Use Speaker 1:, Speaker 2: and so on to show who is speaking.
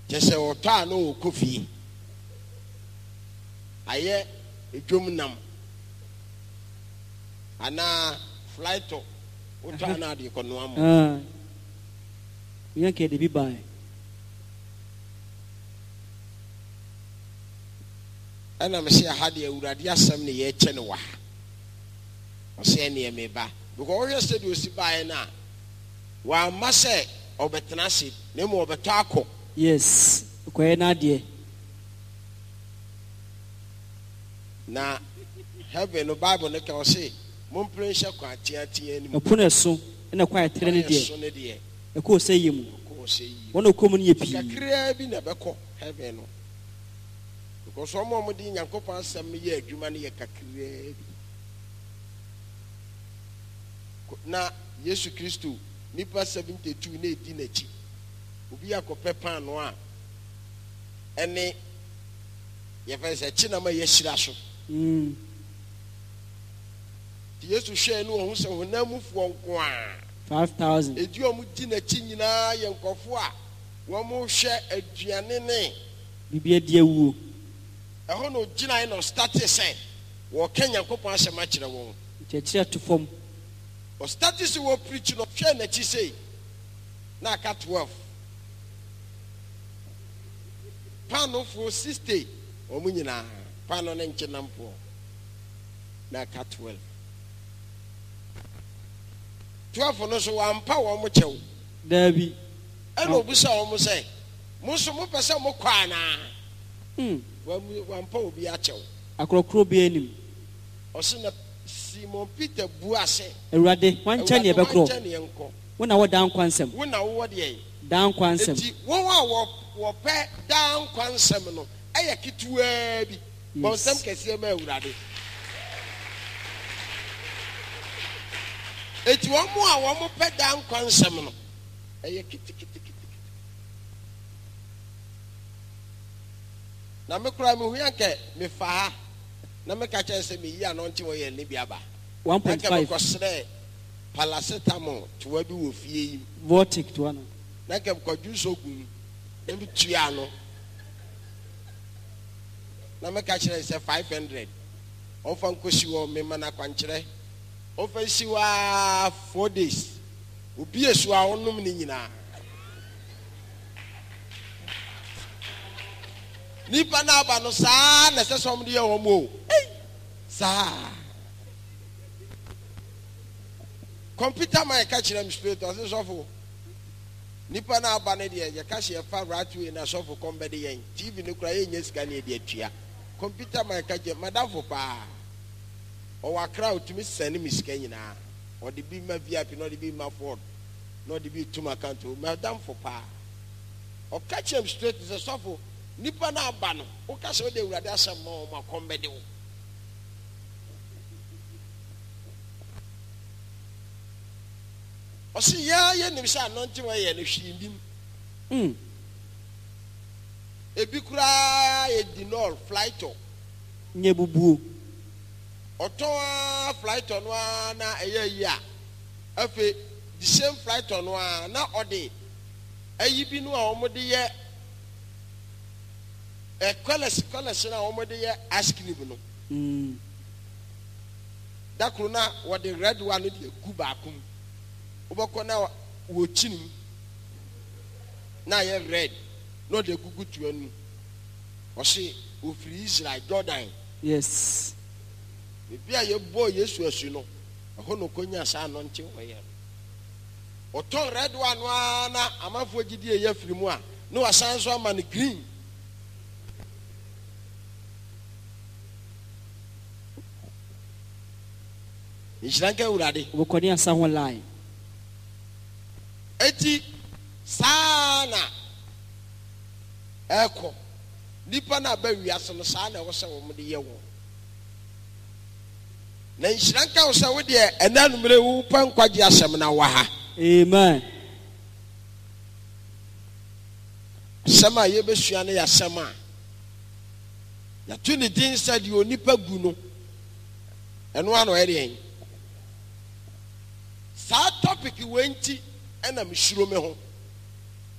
Speaker 1: Jesse or Tano coffee. Aye, a drum nam. Ana flight to Utana di Conuam.
Speaker 2: Yankee de be by.
Speaker 1: And I'm say I had a Uradia some near Chenua. I say near me ba. Because yesterday was by now. While Massa or Betanasi, no more Betako.
Speaker 2: Yes, quite an idea.
Speaker 1: Now, heaven no Bible, like I say, Mumpressure quite
Speaker 2: upon a son and a quiet trinity. A course say you, one of common ye
Speaker 1: crabby never call heaven. Because some more than your copa some year, you money a cacre. Now, Yesu Christu, Nipa 72 ne dinechi. Ubi a copepa noir. And if I say Chinama Yeshiraso. Yesu share no one who will never move
Speaker 2: 5,000.
Speaker 1: A dear Mutina Chinina, young Kofua. One more share a Gianene.
Speaker 2: Be a dear woo.
Speaker 1: A hono Gina no started say, or Kenya Copa Samachi the womb.
Speaker 2: Chair to form.
Speaker 1: Or status will preach no share that you say. Na cat 12. Pano for 60. O Munina, Pano and Chenampo. Na cat 12. 12 for no so one power much.
Speaker 2: There be.
Speaker 1: I know Busa almost say. Musumu Pasa Mokwana. One power be a chow.
Speaker 2: A crow be any.
Speaker 1: Or Simon Peter Buase.
Speaker 2: A ruddy, one Chinny a crow. When I was down Quansem.
Speaker 1: When I was
Speaker 2: down Quansem.
Speaker 1: 1 hour were pet down Quansem. I get to be. But some can see a man ready. It's 1 more pet down Quansem. I kitty. Now, me cry me yanke me fa. Now, me catch us me ya non to ye Libiaba.
Speaker 2: 1.5
Speaker 1: Paracetamol to where we will fee.
Speaker 2: Vortic to one.
Speaker 1: Like I'm called you so good. Maybe Triano. Now, me catch us 500. Often Kusiwa, me mana quantre. Often she was 4 days. Ubi a swa on nominina. Nipa na ba no saa na se som de ye wo mo saa computer man ka kire am straight o se sofo nipa na ba ne de ye ka she fa right way na sofo kombe de yen tv ne kura ye nya sika ne de atua computer man ka je madam fo pa o wa kra otumi send mi sika nyina o de bi ma vip no de bi ma ford no de bi tuma account o madam fo pa o ka kire am straight se sofo nipa na aba no o ka se o de urade asem ma o makombe de o o si ya ye nim sha no nti wa ye no hwindim ebi kura e dinol flight o
Speaker 2: nye bubu
Speaker 1: oto flight no na eye yi a afi the same flight no na ode ayi bi no a o mo de ye a colors na omode ye ice cream no da krona what the red one de gu baakum oboko na wo chinim na ye red no de gugu tuanu o se o free Israel Jordan
Speaker 2: yes
Speaker 1: bia ye boy Yesu asu no ho no konya sa no nche wo ye o to red one na amafo gidie ye firi mu a no wasan so ama no green. Ishranke urade
Speaker 2: obokoni asa ho line
Speaker 1: eti sana eko nipa na ba wiase no sana wo se wo mo de ye wo na ishranka wo se wo de enanumre wo pa nkwaje asem na wa ha
Speaker 2: amen
Speaker 1: sama ye besua na ya sama ya tuni din said yo nipa gu no eno ano ere sa topic wenti ena mshiro me ho